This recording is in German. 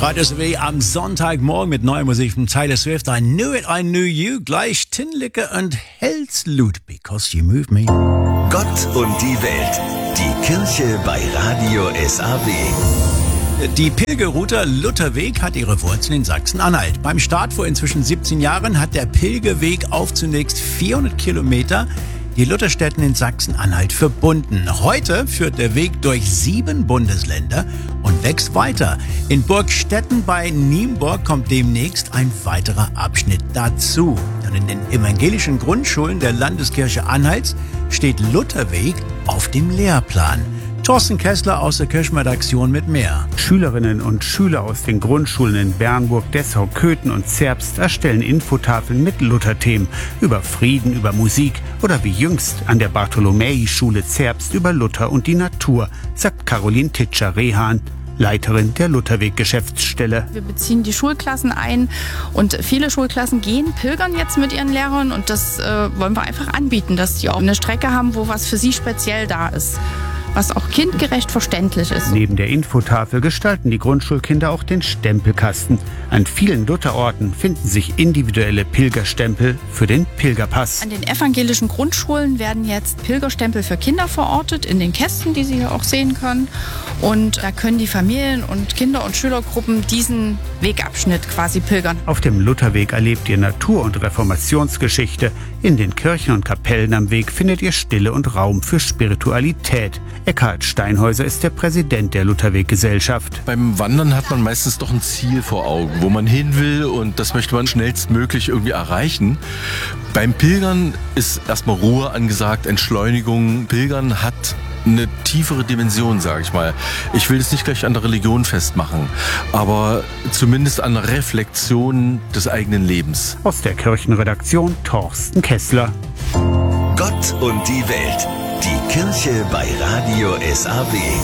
Radio SW am Sonntagmorgen mit neuer Musik von Taylor Swift. I knew it, I knew you. Gleich Tinlicke und Helslut, because you move me. Gott und die Welt. Die Kirche bei Radio SAW. Die Pilgerroute Lutherweg hat ihre Wurzeln in Sachsen-Anhalt. Beim Start vor inzwischen 17 Jahren hat der Pilgerweg auf zunächst 400 Kilometer die Lutherstädten in Sachsen-Anhalt verbunden. Heute führt der Weg durch 7 Bundesländer und wächst weiter. In Burgstetten bei Nienburg kommt demnächst ein weiterer Abschnitt dazu. Und in den evangelischen Grundschulen der Landeskirche Anhalts steht Lutherweg auf dem Lehrplan. Thorsten Kessler aus der Kirchenredaktion mit mehr. Schülerinnen und Schüler aus den Grundschulen in Bernburg, Dessau, Köthen und Zerbst erstellen Infotafeln mit Lutherthemen über Frieden, über Musik oder wie jüngst an der Bartholomäi-Schule Zerbst über Luther und die Natur, sagt Caroline Titscher-Rehan, Leiterin der Lutherweg-Geschäftsstelle. Wir beziehen die Schulklassen ein und viele Schulklassen gehen pilgern jetzt mit ihren Lehrern und das wollen wir einfach anbieten, dass die auch eine Strecke haben, wo was für sie speziell da ist, was auch kindgerecht verständlich ist. Neben der Infotafel gestalten die Grundschulkinder auch den Stempelkasten. An vielen Lutherorten finden sich individuelle Pilgerstempel für den Pilgerpass. An den evangelischen Grundschulen werden jetzt Pilgerstempel für Kinder verortet, in den Kästen, die Sie hier auch sehen können. Und da können die Familien und Kinder- und Schülergruppen diesen Wegabschnitt quasi pilgern. Auf dem Lutherweg erlebt ihr Natur- und Reformationsgeschichte. In den Kirchen und Kapellen am Weg findet ihr Stille und Raum für Spiritualität. Eckhard Steinhäuser ist der Präsident der Lutherweg-Gesellschaft. Beim Wandern hat man meistens doch ein Ziel vor Augen, wo man hin will, und das möchte man schnellstmöglich irgendwie erreichen. Beim Pilgern ist erstmal Ruhe angesagt, Entschleunigung. Pilgern hat eine tiefere Dimension, sage ich mal. Ich will es nicht gleich an der Religion festmachen, aber zumindest an der Reflexion des eigenen Lebens. Aus der Kirchenredaktion Thorsten Kessler. Gott und die Welt. Die Kirche bei Radio SAW.